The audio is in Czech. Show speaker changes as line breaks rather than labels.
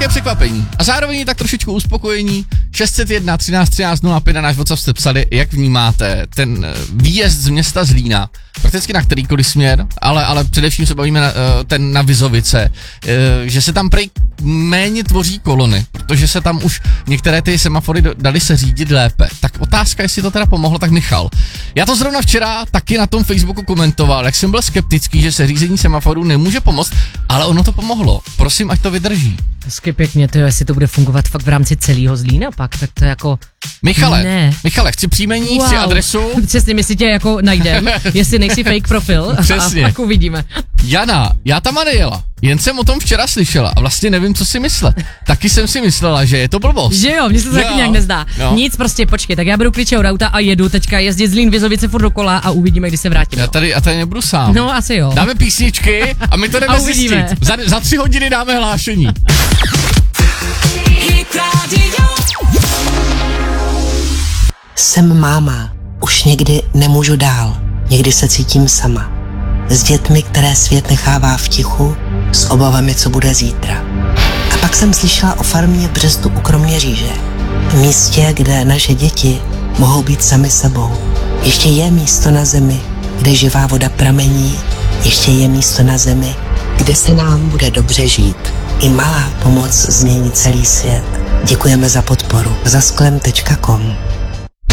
velké překvapení a zároveň tak trošičku uspokojení. 601 13 13 05 na náš WhatsApp jste psali, jak vnímáte ten výjezd z města Zlína, prakticky na kterýkoliv směr, ale především se bavíme na Vizovice, že se tam prej méně tvoří kolony, protože se tam už některé ty semafory dali se řídit lépe. Tak otázka, jestli to teda pomohlo, tak Michal. Já to zrovna včera taky na tom Facebooku komentoval, jak jsem byl skeptický, že se řízení semaforů nemůže pomoct, ale ono to pomohlo. Prosím, ať to vydrží.
Hezky pěkně, to jestli to bude fungovat fakt v rámci celého Zlína pak, tak to jako...
Michale, chci příjmení, chci adresu.
Přesně, my si tě jako najdem, jestli nejsi fake profil.
Přesně.
A pak uvidíme.
Jana, já tam nejela, jen jsem o tom včera slyšela a vlastně nevím, co si myslet. Taky jsem si myslela, že je to blbost.
Že jo, mně se to taky nějak nezdá. No. Nic, prostě počkej, tak já beru klíče od auta a jedu teďka jezdit Zlín, Vizovice furt dokola a uvidíme, kdy se vrátíme.
Já tady nebudu sám.
No, asi jo.
Dáme písničky a my to jdeme zjistit. Za 3 hodiny dáme hlášení.
Jsem máma, už někdy nemůžu dál, někdy se cítím sama. S dětmi, které svět nechává v tichu, s obavami, co bude zítra. A pak jsem slyšela o farmě v Břestu u Kroměříže. V místě, kde naše děti mohou být sami sebou. Ještě je místo na zemi, kde živá voda pramení. Ještě je místo na zemi, kde se nám bude dobře žít. I malá pomoc změní celý svět. Děkujeme za podporu. Zasklem.com